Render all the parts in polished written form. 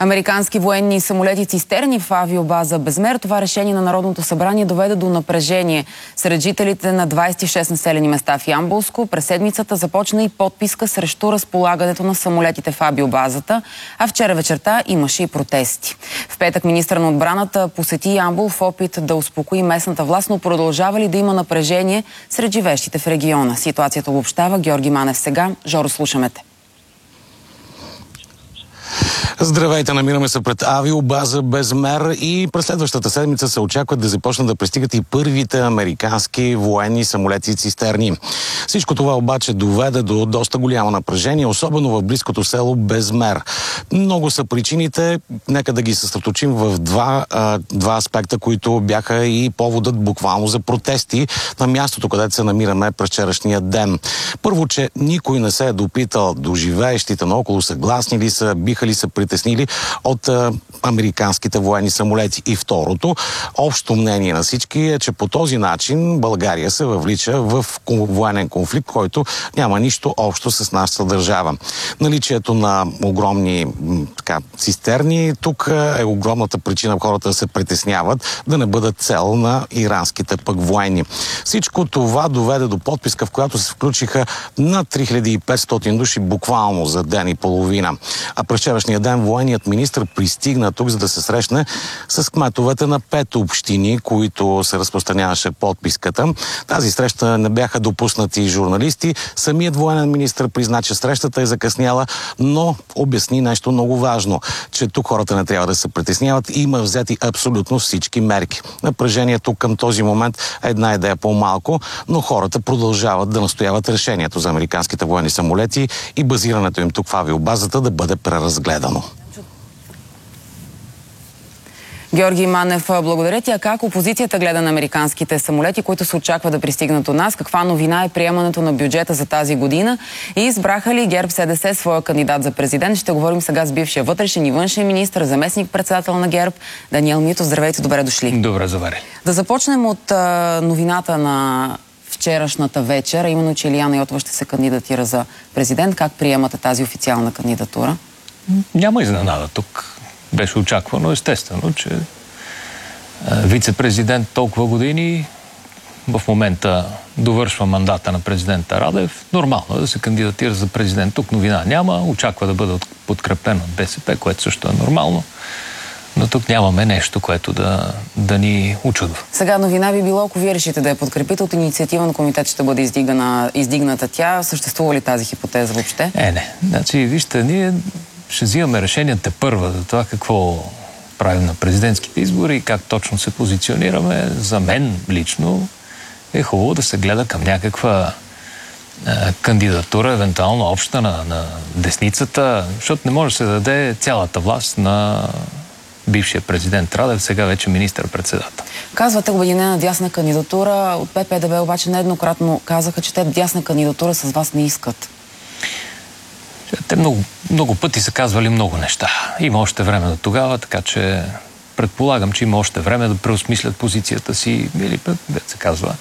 Американски военни самолети цистерни в авиобаза Безмер. Това решение на Народното събрание доведе до напрежение сред жителите на 26 населени места в Ямболско. През седмицата започна и подписка срещу разполагането на самолетите в авиобазата, а вчера вечерта имаше и протести. В петък министър на отбраната посети Ямбол в опит да успокои местната власт, но продължава ли да има напрежение сред живеещите в региона? Ситуацията обобщава Георги Манев сега. Жоро, слушаме те. Здравейте, намираме се пред авиобаза Безмер и през следващата седмица се очаква да започнат да пристигат и първите американски военни самолети цистерни. Всичко това обаче доведе до доста голямо напрежение, особено в близкото село Безмер. Много са причините, нека да ги съсредоточим в два аспекта, които бяха и поводът буквално за протести на мястото, където се намираме през вчерашния ден. Първо, че никой не се е допитал до живеещите наоколо, съгласни ли са, биха ли се притеснили от американските военни самолети. И второто, общо мнение на всички е, че по този начин България се въвлича в военен конфликт, който няма нищо общо с нашата държава. Наличието на огромни цистерни тук е огромната причина хората да се притесняват, да не бъдат цел на иранските пък военни. Всичко това доведе до подписка, в която се включиха над 3500 души буквално за ден и половина. А през вчерашния ден военният министър пристигна тук, за да се срещне с кметовете на 5 общини, които се разпространяваше подписката. Тази среща не бяха допуснати журналисти. Самият военен министър призна, че срещата е закъсняла, но обясни нещо много важно, че тук хората не трябва да се притесняват и има взети абсолютно всички мерки. Напрежението към този момент е една идея по-малко, но хората продължават да настояват решението за американските военни самолети и базирането им тук в авиобазата да бъде преразгледано. Георги Манев, благодаря ти. А как опозицията гледа на американските самолети, които се очаква да пристигнат у нас? Каква новина е приемането на бюджета за тази година? И избраха ли ГЕРБ-СДС своя кандидат за президент? Ще говорим сега с бившия вътрешен и външен министър, заместник-председател на ГЕРБ Даниел Митов. Здравейте, добре дошли. Добре, завари. Да започнем от новината на вчерашната вечер, а именно, че Илияна Йотова ще се кандидатира за президент. Как приемате тази официална кандидатура? Няма изненада тук. Беше очаквано, естествено, че вице-президент толкова години в момента довършва мандата на президента Радев. Нормално е да се кандидатира за президент. Тук новина няма. Очаква да бъде подкрепен от БСП, което също е нормално. Но тук нямаме нещо, което да ни учудва. Сега новина би било, ако вие решите да я подкрепите, от инициативен комитет ще бъде издигната тя. Съществува ли тази хипотеза въобще? Не. Значи, вижте, ние ще взимаме решенията първа за това какво правим на президентските избори и как точно се позиционираме. За мен лично е хубаво да се гледа към някаква кандидатура, евентуално обща на десницата, защото не може да се даде цялата власт на бившия президент Радев, сега вече министър-председател. Казвате обединена дясна кандидатура. От ППДБ обаче нееднократно казаха, че те дясна кандидатура с вас не искат. Те много пъти са казвали много неща. Има още време до тогава, така че предполагам, че има още време да преосмислят позицията си или, се казва,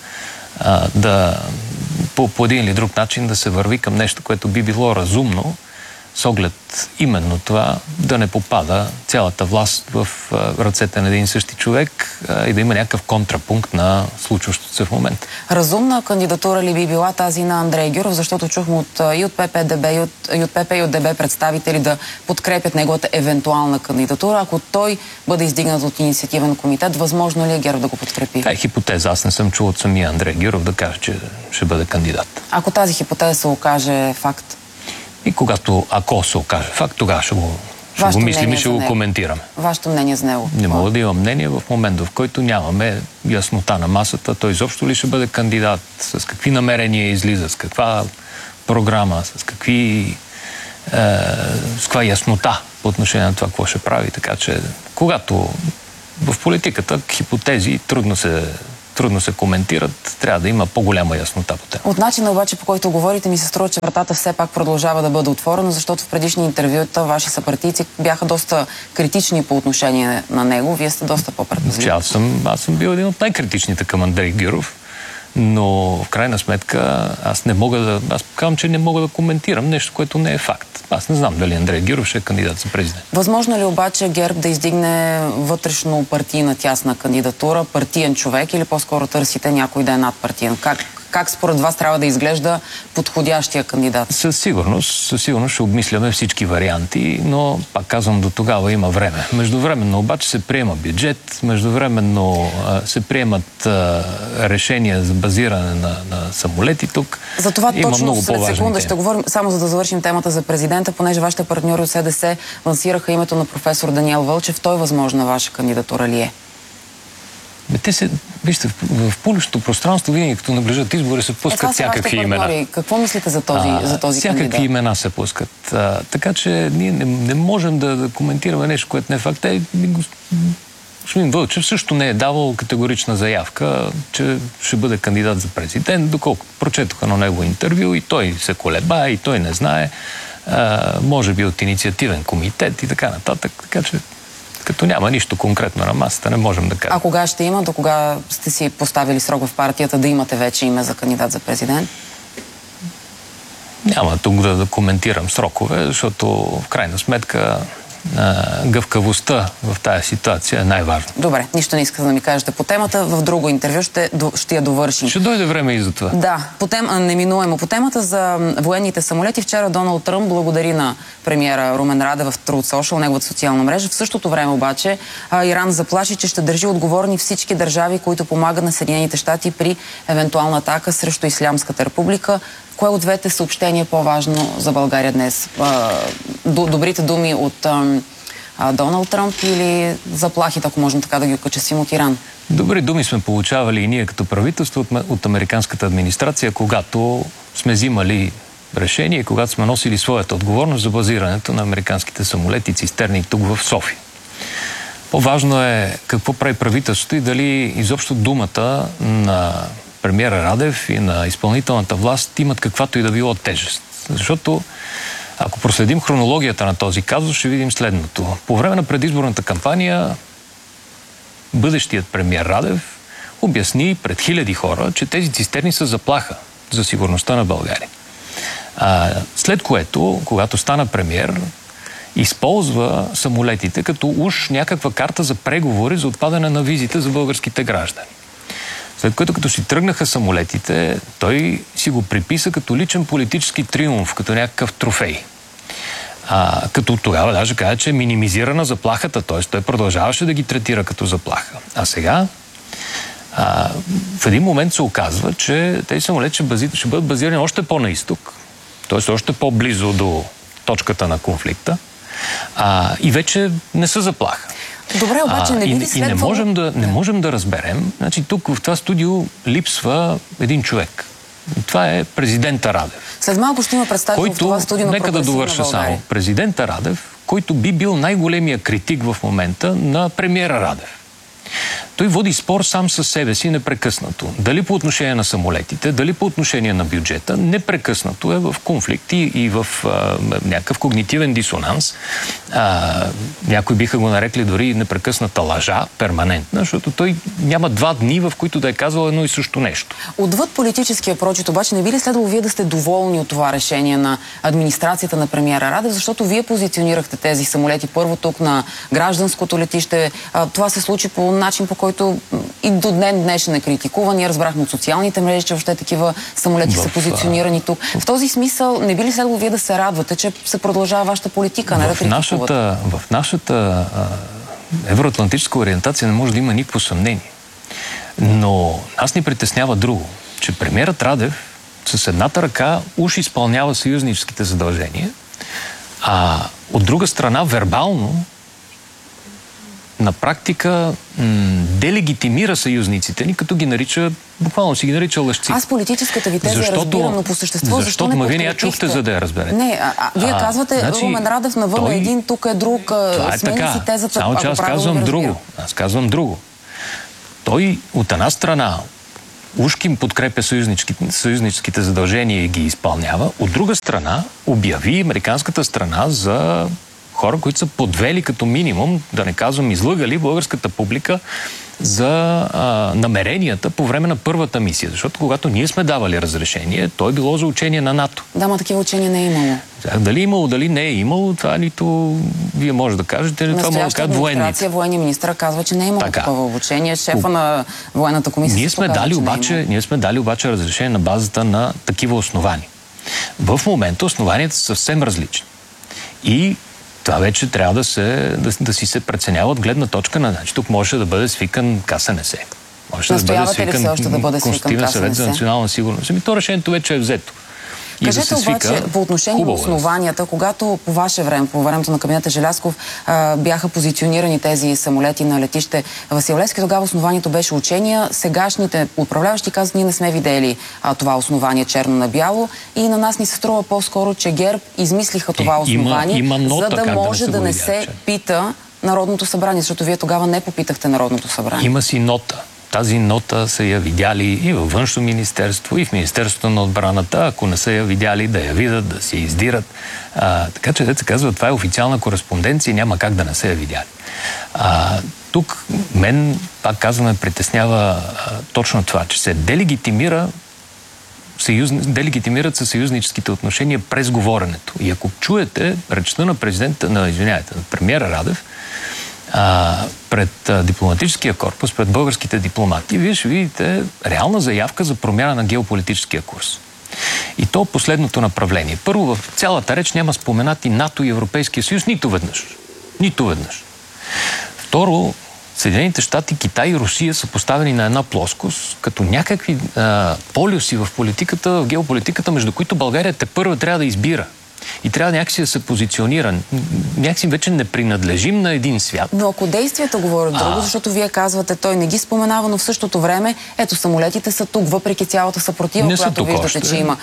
по един или друг начин да се върви към нещо, което би било разумно, с оглед именно това да не попада цялата власт в ръцете на един и същи човек и да има някакъв контрапункт на случващото се в момента. Разумна кандидатура ли би била тази на Андрей Гюров, защото чухме и от ППДБ, и от ПП и от ДБ представители да подкрепят неговата евентуална кандидатура. Ако той бъде издигнат от инициативен комитет, възможно ли е ГЕРБ да го подкрепи? Това е хипотеза. Аз не съм чул от самия Андрей Гюров да каже, че ще бъде кандидат. Ако тази хипотеза се окаже факт? И ако се окаже факт, тогава ще го мислим и ще го коментираме. Вашето мнение за него? Не мога да имам мнение в момента, в който нямаме яснота на масата. Той изобщо ли ще бъде кандидат, с какви намерения излиза, с каква програма, с каква яснота по отношение на това, какво ще прави. Така че, когато в политиката хипотези трудно се коментират, трябва да има по-голяма яснота по тема. От начина обаче, по който говорите, ми се струва, че вратата все пак продължава да бъде отворена, защото в предишни интервюта ваши съпартийци бяха доста критични по отношение на него. Вие сте доста по-предпазливи. Аз съм бил един от най-критичните към Андрей Гюров. Но в крайна сметка аз казвам, че не мога да коментирам нещо, което не е факт. Аз не знам дали Андрей Гюров ще е кандидат за президент. Възможно ли обаче ГЕРБ да издигне вътрешно партийна тясна кандидатура, партиен човек, или по-скоро търсите някой да е надпартиен? Как според вас трябва да изглежда подходящия кандидат? Със сигурност ще обмисляме всички варианти, но пак казвам, до тогава има време. Междувременно обаче се приема бюджет, междувременно се приемат решения за базиране на самолети тук. За това има точно много след секунда ще говорим, само за да завършим темата за президента, понеже вашите партньори от СДС лансираха името на професор Даниел Вълчев. Той възможна ваша кандидатура ли е? Вижте, в публичното пространство винаги като наближат избори се пускат всякакви имена. Какво мислите за този кандидат? Всякакви имена се пускат. Така че ние не можем да коментираме нещо, което не е факт. Господин Вълчев също не е давал категорична заявка, че ще бъде кандидат за президент, доколко прочетоха на него интервю и той се колеба, и той не знае. Може би от инициативен комитет и така нататък. Така че като няма нищо конкретно на масата, не можем да кажем. А кога ще има? До кога сте си поставили срок в партията да имате вече име за кандидат за президент? Няма тук да коментирам срокове, защото в крайна сметка гъвкавостта в тая ситуация е най-важна. Добре, нищо не иска да ми кажете по темата. В друго интервю ще я довършим. Ще дойде време и за това. Да, неминуемо. По темата за военните самолети, вчера Доналд Тръмп благодари на премиера Румен Радев в Truth Social, неговата социална мрежа. В същото време обаче Иран заплаши, че ще държи отговорни всички държави, които помагат на Съединените щати при евентуална атака срещу Ислямската република. Кое от двете съобщения е по-важно за България днес? Добрите думи от Доналд Тръмп или заплахите, ако можем така да ги окачествим, от Иран? Добри думи сме получавали и ние като правителство от американската администрация, когато сме взимали решение, когато сме носили своята отговорност за базирането на американските самолети цистерни тук в София. По-важно е какво прави правителството и дали изобщо думата на премиера Радев и на изпълнителната власт имат каквато и да било тежест. Защото ако проследим хронологията на този казус, ще видим следното. По време на предизборната кампания бъдещият премиер Радев обясни пред хиляди хора, че тези цистерни са заплаха за сигурността на България. След което, когато стана премиер, използва самолетите като уж някаква карта за преговори за отпадане на визите за българските граждани. След което, като си тръгнаха самолетите, той си го приписа като личен политически триумф, като някакъв трофей. Като тогава даже каза, че е минимизирана заплахата, т.е. той продължаваше да ги третира като заплаха. А сега в един момент се оказва, че тези самолети ще бъдат базирани още по-на изток, т.е. още по-близо до точката на конфликта, и вече не са заплаха. Добре, обаче не би ли следвало... не можем да разберем. Значи тук в това студио липсва един човек. Това е президента Радев. След малко ще има представител в това студио на Нека да довърша само. Президента Радев, който би бил най-големия критик в момента на премиера Радев. Той води спор сам със себе си непрекъснато. Дали по отношение на самолетите, дали по отношение на бюджета, непрекъснато е в конфликт и в някакъв когнитивен дисонанс. Някои биха го нарекли дори непрекъсната лъжа, перманентна, защото той няма 2 дни, в които да е казал едно и също нещо. Отвъд политическия прочит, обаче, не би ли следвало вие да сте доволни от това решение на администрацията на премиера Радев, защото вие позиционирахте тези самолети първо тук на гражданското летище. Това се случи по начин, по който и до ден днешен е критикуван. Ние разбрахме от социалните мрежи, че въобще такива самолети са позиционирани тук. В този смисъл, не би ли следвало вие да се радвате, че се продължава вашата политика, не да критикувате? В нашата евроатлантическа ориентация не може да има никакво съмнение. Но нас ни притеснява друго, че премиерът Радев с едната ръка уж изпълнява съюзническите задължения, а от друга страна вербално на практика делегитимира съюзниците ни, като ги нарича, буквално си ги нарича лъжци. Аз политическата ви теза разбирам, но по същество защо не подкрепихте? Вие не чухте, за да я разберете. Не, вие казвате, Румен Радев навън е един, тук е друг, смени си тезата. Само че аз казвам друго. Той от една страна ушки им подкрепя съюзническите задължения и ги изпълнява, от друга страна обяви американската страна за хора, които са подвели като минимум, да не казвам излъгали българската публика за намеренията по време на първата мисия. Защото когато ние сме давали разрешение, то е било за учение на НАТО. Да, ма такива учения не е имало. Дали имало, дали не е имало, това нито вие може да кажете, това може да кажат военните. Военния министър казва, че не е имало такова обучение. Шефа на военната комисия ние сме дали обаче разрешение на базата на такива основания. В момента основанията са съвсем различни. И това вече трябва да си се преценява от гледна точка на... Значи, тук може да бъде свикан КСНС. Настоявате ли все още да бъде свикан КСНС? Съвет за национална сигурност. То решението вече е взето. Кажете обаче, по отношение на основанията, когато по ваше време, по времето на кабинета Желязков, бяха позиционирани тези самолети на летище Васил Левски, тогава основанието беше учения. Сегашните управляващи казват, ние не сме видели това основание черно на бяло и на нас ни се струва по-скоро, че ГЕРБ измислиха това основание, за да може да не се пита Народното събрание, защото вие тогава не попитахте Народното събрание. Има си нота. Тази нота са я видяли и във Външно министерство, и в Министерството на отбраната. Ако не са я видяли, да я видят, да си я издират. Така че, се казва, това е официална кореспонденция, няма как да не са я видяли. Тук мен, пак казваме, притеснява точно това, че се делегитимират със съюзническите отношения през говоренето. И ако чуете речта на на премиера Радев, пред дипломатическия корпус, пред българските дипломати, вие ще видите реална заявка за промяна на геополитическия курс. И то последното направление. Първо, в цялата реч няма споменати НАТО и Европейския съюз нито веднъж. Нито веднъж. Второ, Съединените щати, Китай и Русия са поставени на една плоскост, като някакви полюси в политиката, в геополитиката, между които България тепърва трябва да избира. И трябва някакси да се позиционира. Някакси вече не принадлежим на един свят. Но ако действията говорят друго, защото вие казвате, той не ги споменава, но в същото време, ето, самолетите са тук, въпреки цялата съпротива, която виждате, че има.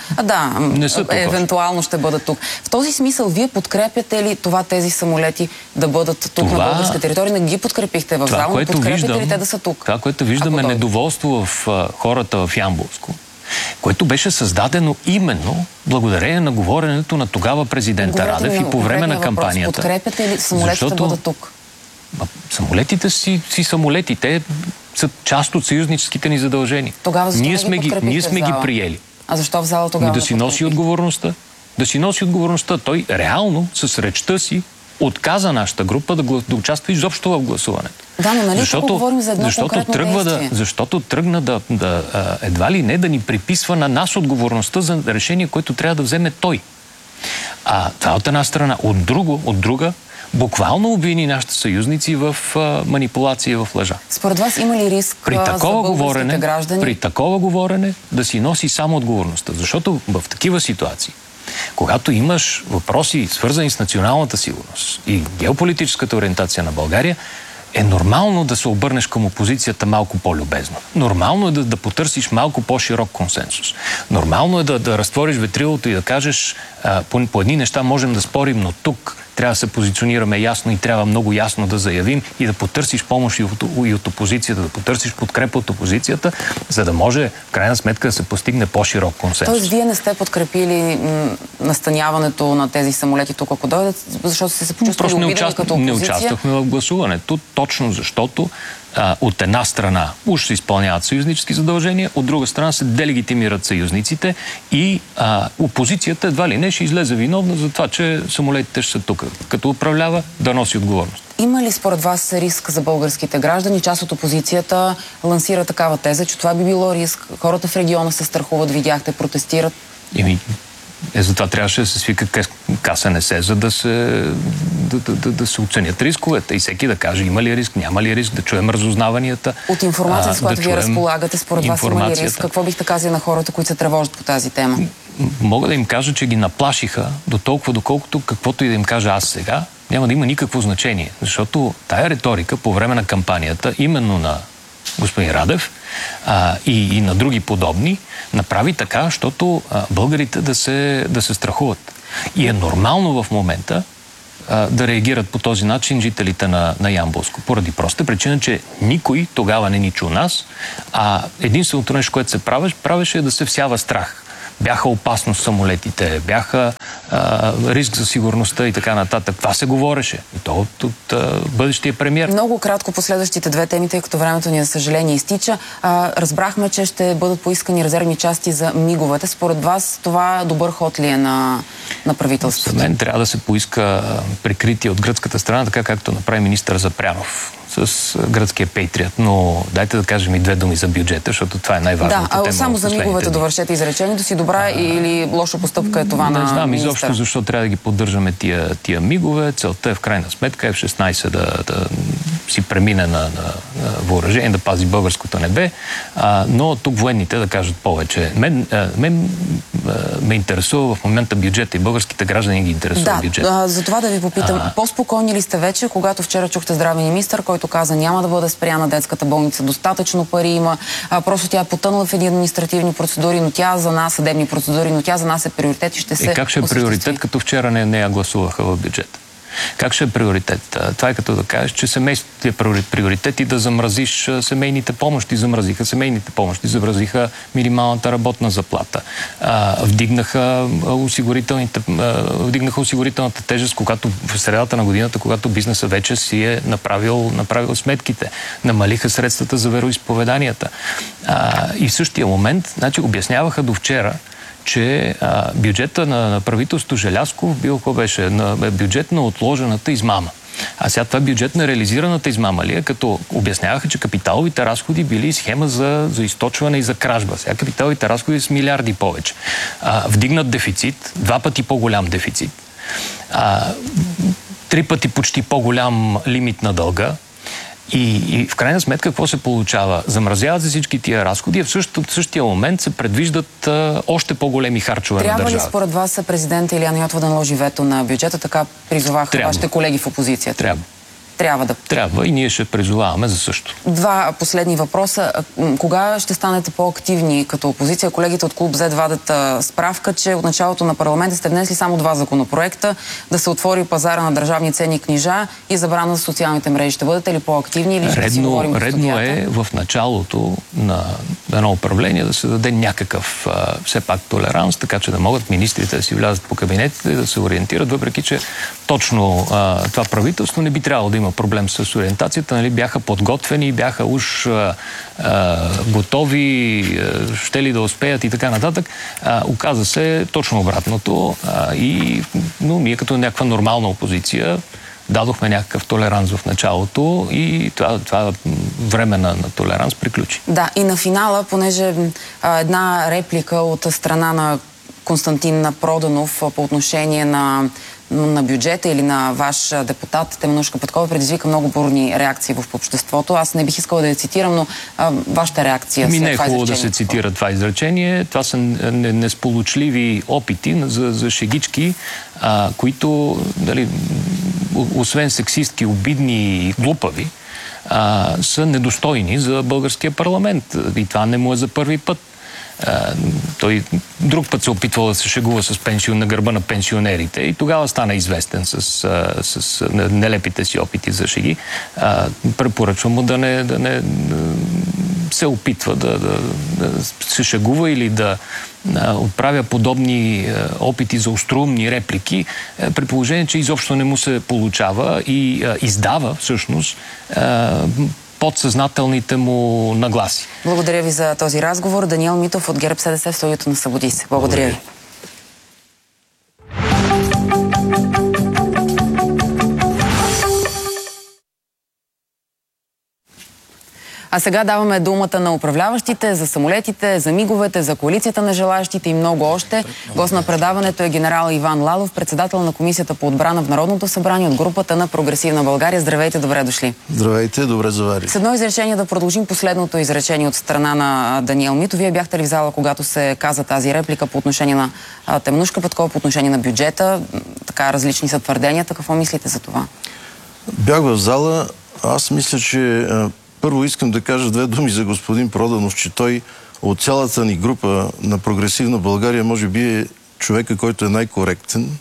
Евентуално ще бъдат тук. В този смисъл, вие подкрепяте ли тези самолети да бъдат тук на българска територия? Не ги подкрепихте в зала, но подкрепяте ли те да са тук? Това, което виждаме, недоволство в хората в Ямболско, което беше създадено именно благодарение на говоренето на тогава президента Радев и по време на кампанията. Подкрепяте ли самолетите да бъдат тук? Самолетите си самолети. Те са част от съюзническите ни задължения. Тогава ние сме ги приели. А защо в зала тогава да си носи отговорността. Да си носи отговорността. Той реално с речта си отказа нашата група да участва изобщо в гласуването. Да, но нали тук говорим за едно конкретно действие? Защото тръгна едва ли не да ни приписва на нас отговорността за решение, което трябва да вземе той. Това от една страна. От друга, буквално обвини нашите съюзници в манипулация и в лъжа. Според вас има ли риск за българските граждани? При такова говорене да си носи само отговорността. Защото в такива ситуации, когато имаш въпроси, свързани с националната сигурност и геополитическата ориентация на България, е нормално да се обърнеш към опозицията малко по-любезно. Нормално е да потърсиш малко по-широк консенсус. Нормално е да разтвориш ветрилото и да кажеш по едни неща можем да спорим, но тук трябва да се позиционираме ясно и трябва много ясно да заявим и да потърсиш помощ и от опозицията, да потърсиш подкрепа от опозицията, за да може в крайна сметка да се постигне по-широк консенсус. Тоест, вие не сте подкрепили настаняването на тези самолети тук, ако дойдат, защото сте се почувствали обидени като опозиция? Не участвахме в гласуването, точно защото от една страна уж се изпълняват съюзнически задължения, от друга страна се делегитимират съюзниците и опозицията едва ли не ще излезе виновна за това, че самолетите ще са тук. Като управлява, да носи отговорност. Има ли според вас риск за българските граждани? Част от опозицията лансира такава теза, че това би било риск. Хората в региона се страхуват, видяхте, протестират. Затова трябваше да се свика КСНС, за да се оценят рисковете и всеки да каже има ли риск, няма ли риск, да чуем разузнаванията. От информация, с която вие разполагате, според вас има ли риск? Какво бихте казали на хората, които се тревожат по тази тема? Мога да им кажа, че ги наплашиха до толкова, доколкото каквото и да им кажа аз сега, няма да има никакво значение. Защото тая риторика по време на кампанията, именно на господин Радев и на други подобни, направи така, защото българите да се страхуват. И е нормално в момента да реагират по този начин жителите на Ямболско. Поради проста причина, че никой тогава не ни чу нас, а единственото нещо, което се правеше да се всява страх. бяха опасност самолетите, бяха риск за сигурността и така нататък. Това се говореше. И то от бъдещия премиер. Много кратко по следващите две теми, тъй като времето ни, за съжаление, изтича. Разбрахме, че ще бъдат поискани резервни части за миговете. Според вас това добър ход ли е на правителството? За мен трябва да се поиска прикритие от гръцката страна, така както направи министър Запрянов с гръцкия Пейтрият. Но дайте да кажем и две думи за бюджета, защото това е най-важната тема. Да, само за миговете довършете изречението си. Добра или лоша постъпка е това на министър? Не знам изобщо защо трябва да ги поддържаме тия мигове. Целта е в крайна сметка F-16 да си премине на въоръжение, да пази българското небе, но тук военните да кажат повече. Мен ме интересува в момента бюджета и българските граждани ги интересува бюджета. Да, за това да ви попитам, по-спокойни ли сте вече, когато вчера чухте здравен министър, който каза, няма да бъде спряна детската болница, достатъчно пари има, просто тя е потънала в едни административни процедури, но тя за нас, съдебни процедури, но тя за нас е приоритет и ще се как ще е приоритет, като вчера не я гласуваха в бюджета? Как ще е приоритет? Това е като да кажеш, че семейството е приоритет и да замразиш семейните помощи. Замразиха семейните помощи, замразиха минималната работна заплата. Вдигнаха осигурителната тежест, когато в средата на годината, когато бизнеса вече си е направил сметките. Намалиха средствата за вероизповеданията. И в същия момент, обясняваха до вчера, че бюджета на правителството Желязков бил, бюджет на отложената измама. А сега това бюджет на реализираната измама ли е, като обясняваха, че капиталовите разходи били схема за източване и за кражба. Сега капиталовите разходи с милиарди повече. Вдигнат дефицит, 2 пъти по-голям дефицит. 3 пъти почти по-голям лимит на дълга. И в крайна сметка какво се получава? Замразяват се всички тия разходи, а в същия момент се предвиждат още по-големи харчове на държавата. Трябва ли според вас президента Илияна Йотова да наложи вето на бюджета? Така призоваха вашите колеги в опозицията. Трябва и ние ще призоваваме за също. Два последни въпроса. Кога ще станете по-активни като опозиция? Колегите от Клуб Z вадят справка, че от началото на парламента сте внесли само 2 законопроекта, да се отвори пазара на държавни ценни книжа и забрана за социалните мрежи. Ще бъдете ли по-активни или ще си говорим по студията? Редно е в началото на едно управление да се даде някакъв все пак толеранс, така че да могат министрите да си влязат по кабинетите и да се ориентират, въпреки че точно това правителство не би трябвало да има проблем с ориентацията, бяха подготвени, бяха уж готови, ще ли да успеят и така нататък. Оказа се точно обратното но ние като някаква нормална опозиция дадохме някакъв толеранс в началото и това време на толеранс приключи. Да, и на финала, понеже една реплика от страна на Константин Проданов по отношение на бюджета или на ваш депутат Теменужка Петкова предизвика много бурни реакции в обществото. Аз не бих искала да я цитирам, но вашата реакция не е хубаво да се цитира това изречение. Това са несполучливи опити за шегички, които, освен сексистки, обидни и глупави, са недостойни за българския парламент. И това не му е за първи път. Той друг път се опитвал да се шегува на гърба на пенсионерите и тогава стана известен с нелепите си опити за шеги. Препоръчвам му да не се опитва да се шегува или да отправя подобни опити за остроумни реплики, при положение, че изобщо не му се получава и издава всъщност подсъзнателните му нагласи. Благодаря ви за този разговор. Даниел Митов от ГЕРБ-СДС в студиото на Събуди се. Благодаря ви. А сега даваме думата на управляващите за самолетите, за миговете, за коалицията на желаящите и много още. Гост на предаването е генерал Иван Лалов, председател на Комисията по отбрана в Народното събрание от групата на Прогресивна България. Здравейте, добре дошли. Здравейте, добре завари. С едно изречение да продължим последното изречение от страна на Даниел Митов. Вие бяхте ли в зала, когато се каза тази реплика по отношение на Теменужка Петкова, по отношение на бюджета? Така различни са твърденията. Какво мислите за това? Бях в зала. Аз мисля, че първо искам да кажа 2 думи за господин Проданов, че той от цялата ни група на Прогресивна България може би е човека, който е най-коректен,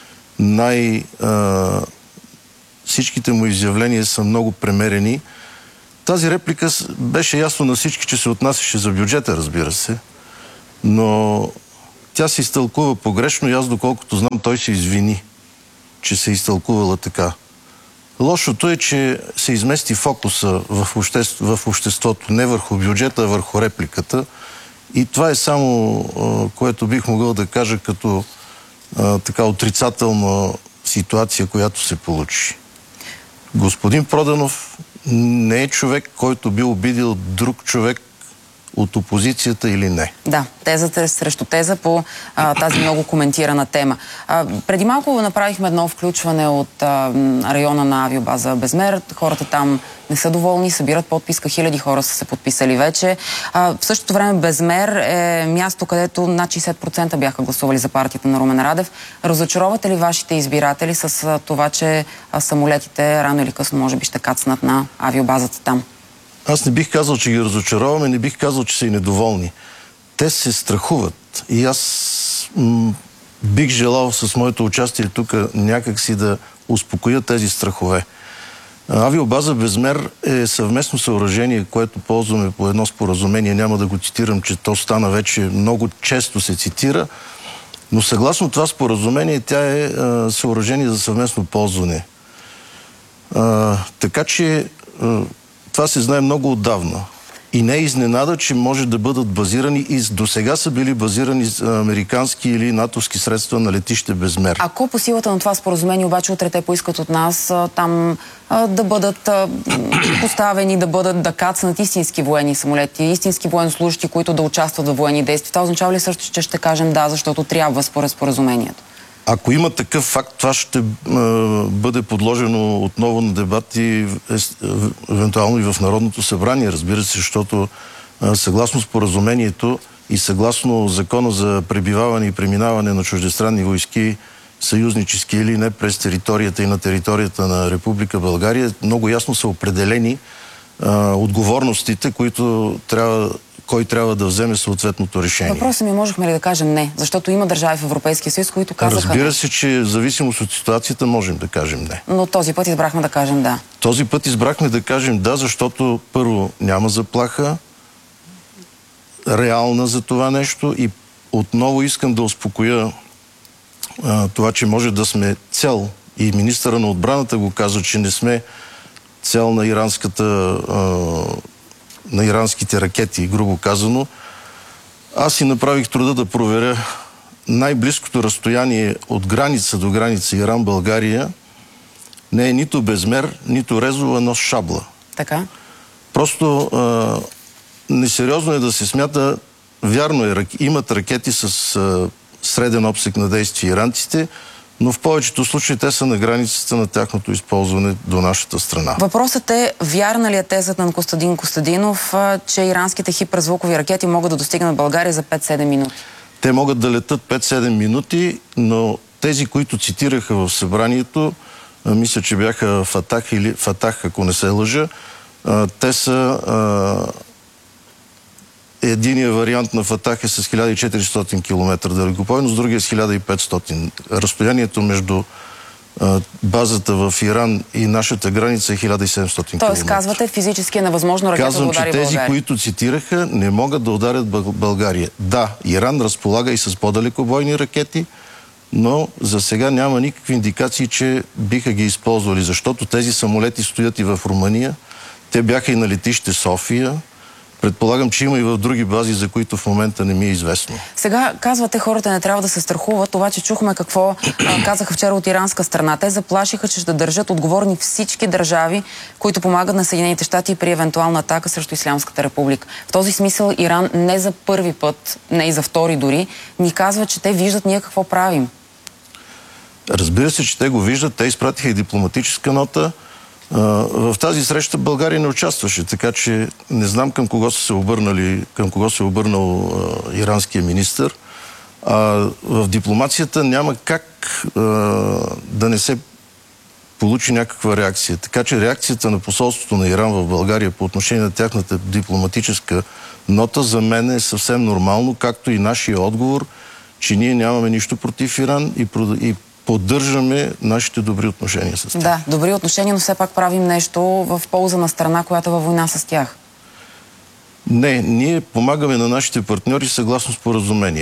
всичките му изявления са много премерени. Тази реплика беше ясно на всички, че се отнасяше за бюджета, разбира се, но тя се изтълкува погрешно и аз, доколкото знам, той се извини, че се изтълкувала така. Лошото е, че се измести фокуса в обществото, не върху бюджета, а върху репликата. И това е само, което бих могъл да кажа като така отрицателна ситуация, която се получи. Господин Проданов не е човек, който би обидил друг човек от опозицията или не. Да, тезата е срещу теза по тази много коментирана тема. Преди малко направихме едно включване от района на авиобаза Безмер. Хората там не са доволни, събират подписка, хиляди хора са се подписали вече. В същото време Безмер е място, където над 60% бяха гласували за партията на Румен Радев. Разочаровате ли вашите избиратели с това, че самолетите рано или късно може би ще кацнат на авиобазата там? Аз не бих казал, че ги разочароваме, не бих казал, че са и недоволни. Те се страхуват. И аз бих желал с моето участие тук някак си да успокоя тези страхове. Авиобаза Безмер е съвместно съоръжение, което ползваме по едно споразумение. Няма да го цитирам, че то стана вече много често се цитира. Но съгласно това споразумение, тя е съоръжение за съвместно ползване. Така че това се знае много отдавна. И не е изненада, че може да бъдат базирани и до сега са били базирани американски или натовски средства на летище Безмер. Ако по силата на това споразумение обаче утре те поискат от нас там да бъдат поставени, да кацнат истински военни самолети, истински военнослужащи, които да участват в военни действия, това означава ли също, че ще кажем да, защото трябва според споразумението? Ако има такъв факт, това ще бъде подложено отново на дебати, евентуално и в Народното събрание, разбира се, защото съгласно споразумението и съгласно закона за пребиваване и преминаване на чуждестранни войски, съюзнически или не, през територията и на територията на Република България, много ясно са определени отговорностите, кой трябва да вземе съответното решение. Въпросът ми, можехме ли да кажем не? Защото има държави в Европейския съюз, които казаха Разбира се, че в зависимост от ситуацията можем да кажем не. Но този път избрахме да кажем да. Този път избрахме да кажем да, защото първо няма заплаха реална за това нещо и отново искам да успокоя това, че може да сме цел, и министъра на отбраната го каза, че не сме цел на иранските ракети, грубо казано. Аз си направих труда да проверя най-близкото разстояние от граница до граница Иран-България не е нито Безмер, нито Резова, но Шабла. Така? Просто несериозно е да се смята, вярно е, имат ракети с среден обсек на действие иранците, но в повечето случаи те са на границата на тяхното използване до нашата страна. Въпросът е, вярна ли е тезата на Костадин Костадинов, че иранските хиперзвукови ракети могат да достигнат България за 5-7 минути? Те могат да летат 5-7 минути, но тези, които цитираха в събранието, мисля, че бяха Фатах, ако не се лъжа, те са... Единият вариант на Фатах е с 1400 км далекопойност, другия с 1500. Разстоянието между базата в Иран и нашата граница е 1700 км. Тоест, казвате, физически е невъзможно ракета да удари България. Казвам, че тези, които цитираха, не могат да ударят България. Да, Иран разполага и с по-далекобойни ракети, но за сега няма никакви индикации, че биха ги използвали, защото тези самолети стоят и в Румъния. Те бяха и на летище София. Предполагам, че има и в други бази, за които в момента не ми е известно. Сега казвате, хората не трябва да се страхуват, обаче чухме какво казаха вчера от иранска страна. Те заплашиха, че ще държат отговорни всички държави, които помагат на Съединените щати при евентуална атака срещу Ислямската република. В този смисъл Иран не за първи път, не и за втори дори, ни казва, че те виждат ние какво правим. Разбира се, че те го виждат. Те изпратиха и дипломатическа нота. В тази среща България не участваше, така че не знам към кого се обърнал иранския министър. В дипломацията няма как да не се получи някаква реакция. Така че реакцията на посолството на Иран в България по отношение на тяхната дипломатическа нота за мен е съвсем нормално, както и нашия отговор, че ние нямаме нищо против Иран и поддържаме нашите добри отношения с тях. Да, добри отношения, но все пак правим нещо в полза на страна, която е във война с тях. Не, ние помагаме на нашите партньори съгласно споразумението.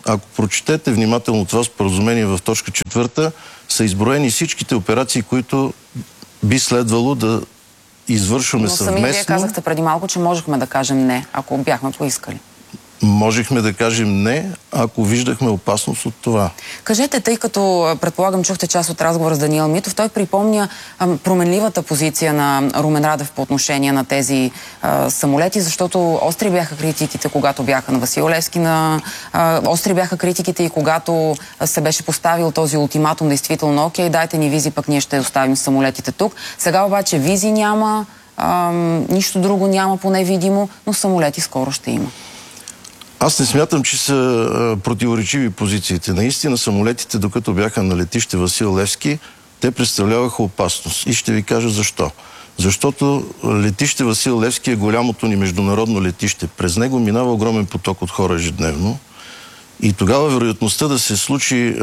Ако прочетете внимателно това споразумение в точка 4, са изброени всичките операции, които би следвало да извършваме съвместно. Но сами вие казахте преди малко, че можехме да кажем не, ако бяхме поискали. Можехме да кажем не, ако виждахме опасност от това. Кажете, тъй като предполагам чухте част от разговора с Даниел Митов, той припомня променливата позиция на Румен Радев по отношение на тези самолети, защото остри бяха критиките, когато бяха на Васил Левски, остри бяха критиките и когато се беше поставил този ултиматум, действително, окей, дайте ни визи, пък ние ще оставим самолетите тук. Сега обаче визи няма, нищо друго няма, поне видимо, но самолети скоро ще има. Аз не смятам, че са противоречиви позициите. Наистина самолетите, докато бяха на летище Васил Левски, те представляваха опасност. И ще ви кажа защо. Защото летище Васил Левски е голямото ни международно летище. През него минава огромен поток от хора ежедневно. И тогава вероятността да се случи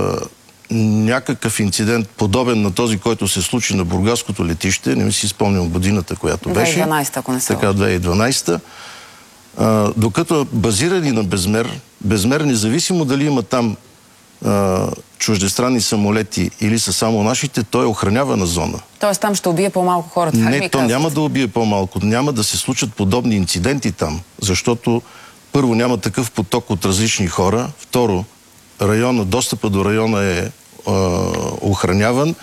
някакъв инцидент, подобен на този, който се случи на Бургаското летище, не ми си спомням годината, която беше. 2012, ако не се така, 2012. Докато базирани на Безмер, независимо дали има там чуждестранни самолети или са само нашите, той е охранявана зона. Тоест там ще убие по-малко хора. Не, то няма да убие по-малко. Няма да се случат подобни инциденти там, защото първо няма такъв поток от различни хора, второ, достъпа до района е охраняван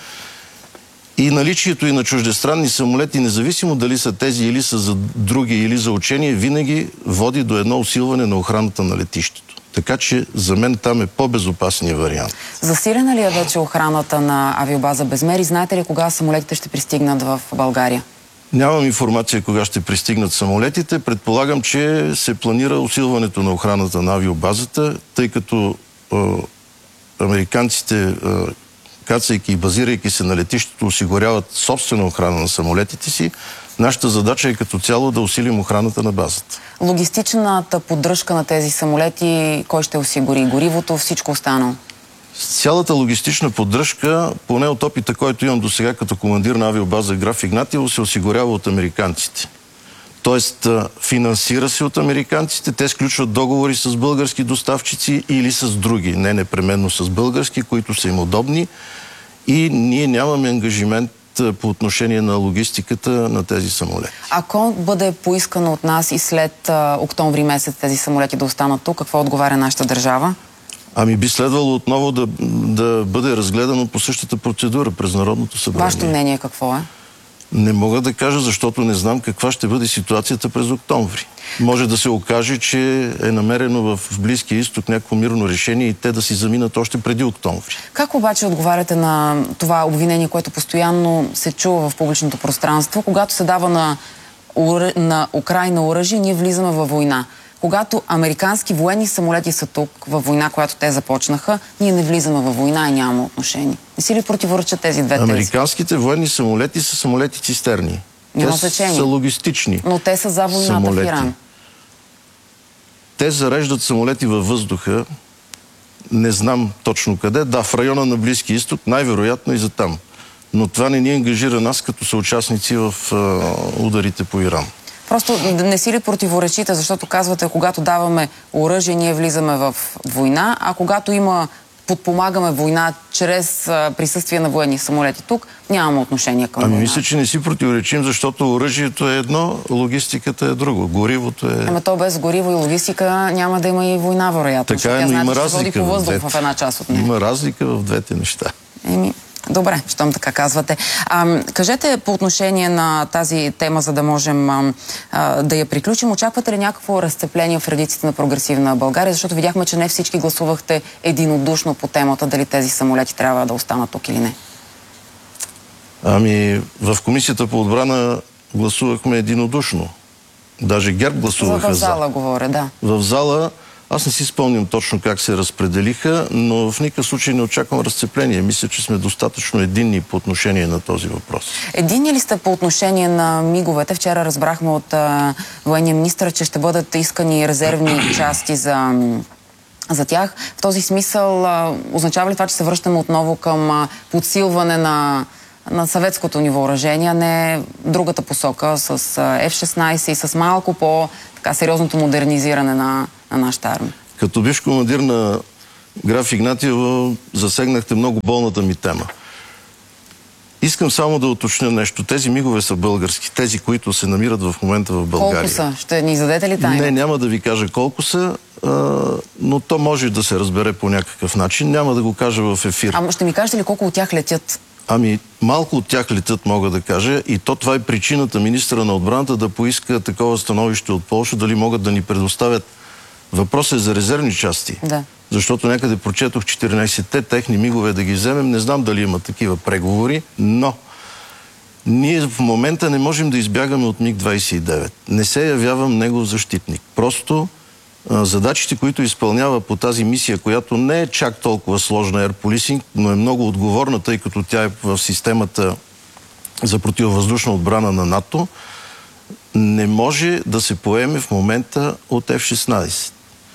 и наличието и на чуждестранни самолети, независимо дали са тези или са за други или за учение, винаги води до едно усилване на охраната на летището. Така че за мен там е по-безопасният вариант. Засилена ли е вече охраната на авиобаза Безмер и знаете ли кога самолетите ще пристигнат в България? Нямам информация кога ще пристигнат самолетите. Предполагам, че се планира усилването на охраната на авиобазата, тъй като американците, кацайки и базирайки се на летището, осигуряват собствена охрана на самолетите си. Нашата задача е като цяло да усилим охраната на базата. Логистичната поддръжка на тези самолети, кой ще осигури? Горивото, всичко останало? Цялата логистична поддръжка, поне от опита, който имам до сега като командир на авиобаза Граф Игнатиево, се осигурява от американците. Тоест, финансира се от американците, те сключват договори с български доставчици или с други, не непременно с български, които са им удобни, и ние нямаме ангажимент по отношение на логистиката на тези самолети. Ако бъде поискано от нас и след октомври месец тези самолети да останат тук, какво отговаря нашата държава? Ами би следвало отново да бъде разгледано по същата процедура през Народното събрание. Вашето мнение какво е? Не мога да кажа, защото не знам каква ще бъде ситуацията през октомври. Може да се окаже, че е намерено в Близкия изток някакво мирно решение и те да си заминат още преди октомври. Как обаче отговаряте на това обвинение, което постоянно се чува в публичното пространство? Когато се дава на Украйна оръжие, ние влизаме във война. Когато американски военни самолети са тук, във война, която те започнаха, ние не влизаме във война и нямаме отношение. Не си ли противоречат тези две тези? Американските военни самолети са самолети цистерни. Няма те значение. Са логистични. Но те са за войната самолети. в Иран. Те зареждат самолети във въздуха. Не знам точно къде. Да, в района на Близки изток, най-вероятно и за там. Но това не ни ангажира нас като съучастници в ударите по Иран. Просто не си ли противоречите, защото казвате, когато даваме оръжие, ние влизаме в война, а когато подпомагаме война чрез присъствие на военни самолети тук, нямаме отношение към война. Мисля, че не си противоречим, защото оръжието е едно, логистиката е друго. Горивото е... Ама то без гориво и логистика няма да има и война, вероятно. Така е, но има разлика по въздух в една част от нея. Има разлика в двете неща. Добре, щом така казвате. Кажете по отношение на тази тема, за да можем да я приключим, очаквате ли някакво разцепление в редиците на Прогресивна България? Защото видяхме, че не всички гласувахте единодушно по темата дали тези самолети трябва да останат тук или не. В Комисията по отбрана гласувахме единодушно. Даже ГЕРБ гласуваха за. В зала говоря, да. В зала аз не си спомням точно как се разпределиха, но в никакъв случай не очаквам разцепление. Мисля, че сме достатъчно единни по отношение на този въпрос. Единни ли сте по отношение на миговете? Вчера разбрахме от военния министър, че ще бъдат искани резервни части за тях. В този смисъл означава ли това, че се връщаме отново към подсилване на съветското ни въоръжение, а не другата посока с F-16 и с малко по-сериозното модернизиране на нашата армия? Като бивш командир на граф Игнатиево засегнахте много болната ми тема. Искам само да уточня нещо. Тези мигове са български. Тези, които се намират в момента в България. Колко са? Ще ни зададете ли тайна? Не, няма да ви кажа колко са, но то може да се разбере по някакъв начин. Няма да го кажа в ефир. Ама ще ми кажете ли колко от тях летят? Ами, малко от тях летят, мога да кажа. И това е причината министъра на отбраната да поиска такова становище от Полша, дали могат да ни предоставят. Въпросът е за резервни части. Да. Защото някъде прочетох 14-те техни мигове да ги вземем. Не знам дали има такива преговори, но ние в момента не можем да избягаме от МиГ-29. Не се явявам негов защитник. Просто задачите, които изпълнява по тази мисия, която не е чак толкова сложна Air Policing, но е много отговорна, тъй като тя е в системата за противовъздушна отбрана на НАТО, не може да се поеме в момента от F-16.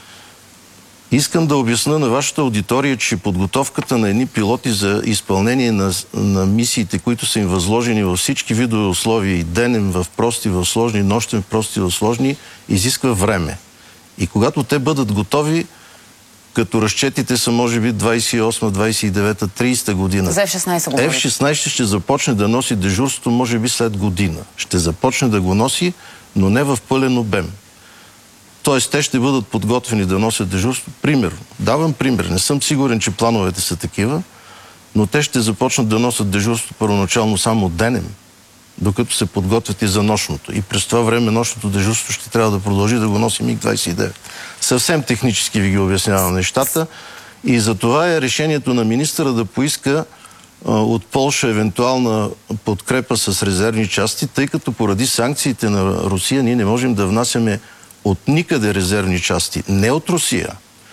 Искам да обясня на вашата аудитория, че подготовката на едни пилоти за изпълнение на мисиите, които са им възложени във всички видове условия, и денем в прости, в сложни, нощен в прости, в сложни, изисква време. И когато те бъдат готови, като разчетите са може би 28, 29, 30 година. За F-16 говорите. F-16 ще започне да носи дежурство може би след година. Ще започне да го носи, но не в пълен обем. Тоест, те ще бъдат подготвени да носят дежурство. Примерно, давам пример, не съм сигурен, че плановете са такива, но те ще започнат да носят дежурство първоначално само денем, докато се подготвят и за нощното. И през това време нощното дежурство ще трябва да продължи да го носи МиГ-29. Съвсем технически ви ги обяснявам нещата. И за това е решението на министъра да поиска от Полша евентуална подкрепа с резервни части, тъй като поради санкциите на Русия ние не можем да внасяме от никъде резервни части. Не от Русия.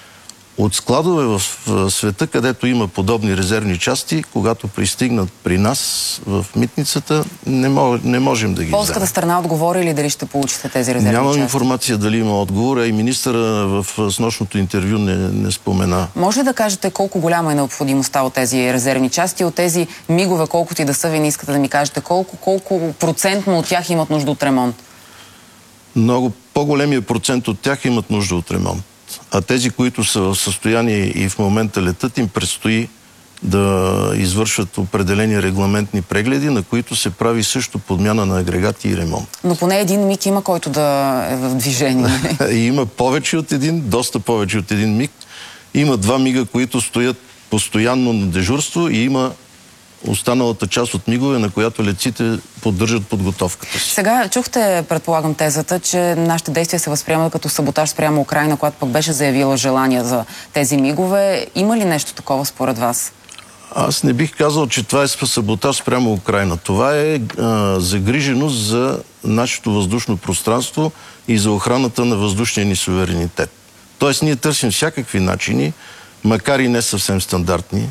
От складове в света, където има подобни резервни части, когато пристигнат при нас в митницата, не можем да ги Полската вземем. страна отговори ли дали ще получите тези резервни части? Нямам информация дали има отговор, а и министъра в снощното интервю не спомена. Може ли да кажете колко голяма е необходимостта от тези резервни части, от тези мигове, колкото и да са, ви не искате да ми кажете колко процентно от тях имат нужда от ремонт? Много по-големия процент от тях имат нужда от ремонт. А тези, които са в състояние и в момента летат, им предстои да извършват определени регламентни прегледи, на които се прави също подмяна на агрегати и ремонт. Но поне един МиГ има, който да е в движение. Има повече от един, доста повече от един МиГ. Има два МиГа, които стоят постоянно на дежурство, и има останалата част от мигове, на която летците поддържат подготовката си. Сега чухте, предполагам, тезата, че нашите действия се възприемат като саботаж спрямо Украйна, която пък беше заявила желание за тези мигове. Има ли нещо такова според вас? Аз не бих казал, че това е саботаж спрямо Украйна. Това е загриженост за нашето въздушно пространство и за охраната на въздушния ни суверенитет. Тоест, ние търсим всякакви начини, макар и не съвсем стандартни,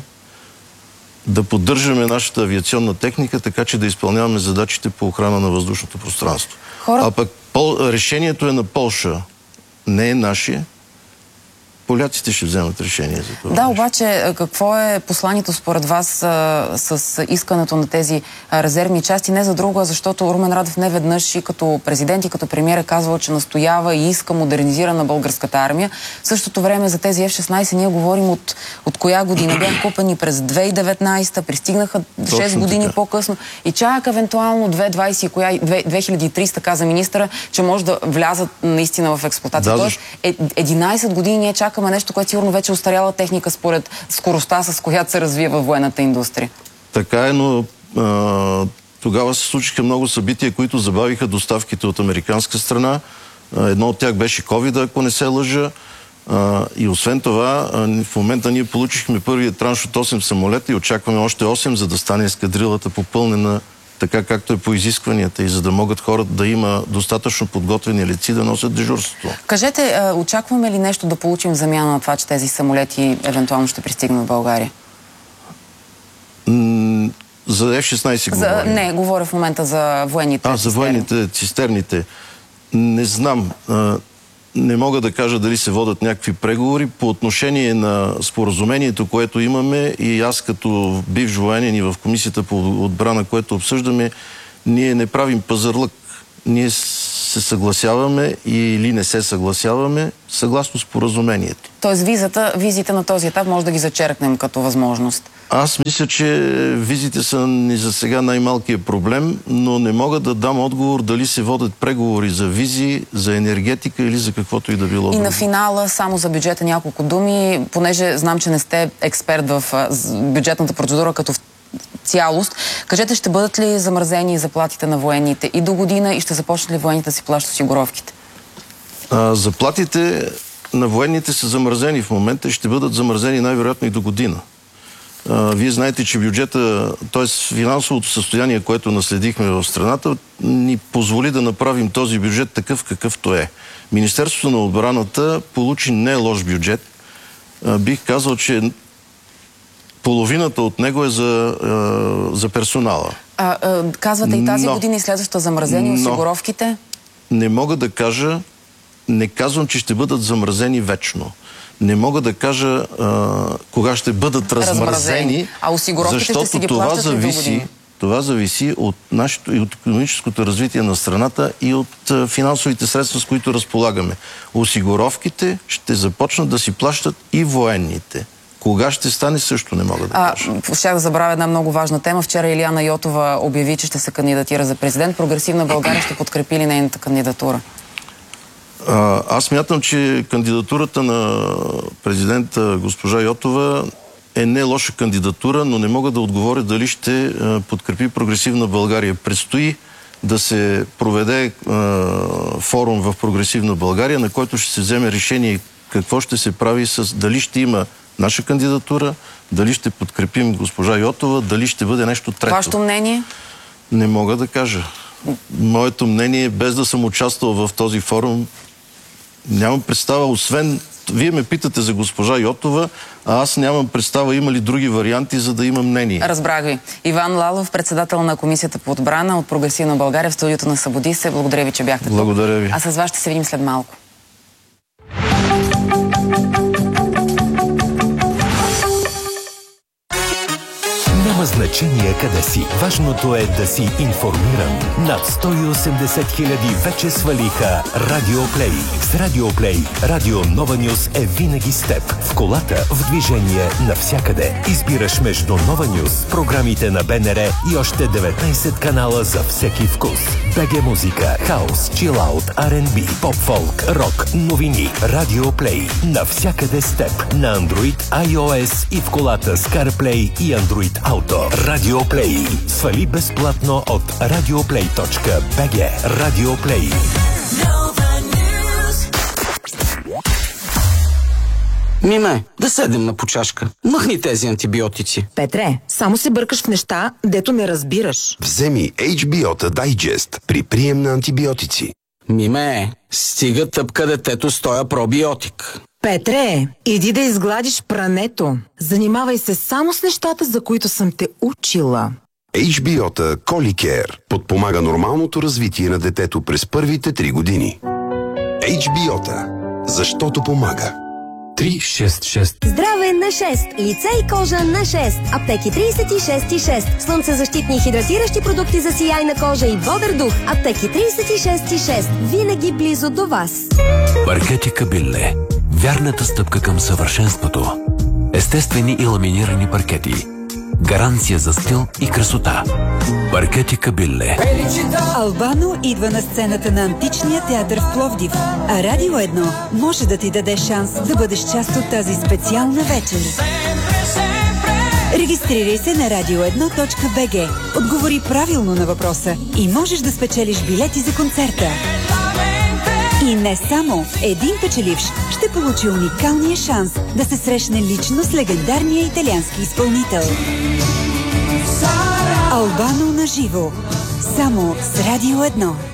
да поддържаме нашата авиационна техника, така че да изпълняваме задачите по охрана на въздушното пространство. А пък решението е на Полша, не е наше. Поляците ще вземат решение за това. Да, обаче какво е посланието според вас с искането на тези резервни части? Не за друго, а защото Румен Радев не веднъж и като президент и като премиер е казвал, че настоява и иска модернизирана българската армия. В същото време за тези F-16 ние говорим от коя година? Бяха купени през 2019, пристигнаха 6 години по-късно и чак евентуално 2300, каза министъра, че може да влязат наистина в експлоатация. Тоест 11 години ние чакаме нещо, което сигурно вече е устаряла техника според скоростта, с която се развива във военната индустрия. Така е, но тогава се случиха много събития, които забавиха доставките от американска страна. Едно от тях беше COVID, ако не се лъжа. И освен това, в момента ние получихме първият транш от 8 самолета и очакваме още 8, за да стане ескадрилата попълнена така както е по изискванията и за да могат хората да има достатъчно подготвени летци да носят дежурството. Кажете, очакваме ли нещо да получим в замяна на това, че тези самолети евентуално ще пристигнат в България? За F-16 говорим. Не, говоря в момента за военните цистерни. За военните цистерните. Не знам. Не мога да кажа дали се водят някакви преговори. По отношение на споразумението, което имаме, и аз като бивш военен и в Комисията по отбрана, което обсъждаме, ние не правим пазарлък. Ние се съгласяваме или не се съгласяваме съгласно споразумението. Тоест визите на този етап може да ги зачеркнем като възможност. Аз мисля, че визите са ни за сега най-малкият проблем, но не мога да дам отговор дали се водят преговори за визи, за енергетика или за каквото и да било. И на финала, само за бюджета няколко думи, понеже знам, че не сте експерт в бюджетната процедура като в цялост. Кажете, ще бъдат ли замразени заплатите на военните и до година и ще започнат ли военните да си плащат осигуровките? Заплатите на военните са замразени в момента и ще бъдат замразени най-вероятно и до година. Вие знаете, че бюджета, т.е. финансовото състояние, което наследихме в страната, ни позволи да направим този бюджет такъв какъвто е. Министерството на отбраната получи не лош бюджет. Бих казал, че половината от него е за персонала. Казвате и тази година и следващата замразени осигуровките? Не мога да кажа, не казвам, че ще бъдат замразени вечно. Не мога да кажа кога ще бъдат размразени, защото ще си ги това зависи от нашето и от икономическото развитие на страната и от финансовите средства, с които разполагаме. Осигуровките ще започнат да си плащат и военните. Кога ще стане, също не мога да кажа. Щях да забравя една много важна тема. Вчера Илияна Йотова обяви, че ще се кандидатира за президент. Прогресивна България ще подкрепи ли нейната кандидатура? Аз смятам, че кандидатурата на президента госпожа Йотова е не лоша кандидатура, но не мога да отговоря дали ще подкрепи Прогресивна България. Предстои да се проведе форум в Прогресивна България, на който ще се вземе решение какво ще се прави дали ще има наша кандидатура, дали ще подкрепим госпожа Йотова, дали ще бъде нещо трето. Вашето мнение? Не мога да кажа. Моето мнение, без да съм участвал в този форум, нямам представа, освен вие ме питате за госпожа Йотова, а аз нямам представа има ли други варианти, за да имам мнение. Разбрах ви. Иван Лалов, председател на Комисията по отбрана от Прогресивна България в студиото на Събуди се. Благодаря ви, че бяхте тук. Благодаря ви. А с вас ще се видим след малко. Няма значение къде си. Важното е да си информиран. Над 180 хиляди вече свалиха Радиоплей. С Радиоплей Радио Нова Нюс е винаги с теб. В колата, в движение, навсякъде. Избираш между Нова Нюс, програмите на БНР и още 19 канала за всеки вкус. БГ музика, хаус, чилаут, R&B, поп-фолк, рок, новини. Радиоплей. Навсякъде с теб. На Android, iOS и в колата с CarPlay и Android Auto. Радиоплей. Свали безплатно от radioplay.bg. Радиоплей. Миме, да седем на почашка. Махни тези антибиотици. Петре, само се бъркаш в неща, дето не разбираш. Вземи HBO-та Digest при прием на антибиотици. Миме, стига тъпка детето с тоя пробиотик. Петре, иди да изгладиш прането. Занимавай се само с нещата, за които съм те учила. HBO-та Коликер подпомага нормалното развитие на детето през първите 3 години. HBO-та. Защото помага. 366. Здраве на 6. Лице и кожа на 6. Аптеки 36,6. Слънцезащитни и хидратиращи продукти за сияйна кожа и бодър дух. Аптеки 36,6. Винаги близо до вас. Паркети Кабилле. Вярната стъпка към съвършенството. Естествени и ламинирани паркети. Гаранция за стил и красота. Паркети Кабилле. Албано идва на сцената на Античния театър в Пловдив. А Радио 1 може да ти даде шанс да бъдеш част от тази специална вечер. Регистрирай се на radio1.bg. Отговори правилно на въпроса и можеш да спечелиш билети за концерта. И не само. Един печеливш ще получи уникалния шанс да се срещне лично с легендарния италиански изпълнител. Албано на живо. Само с Радио 1.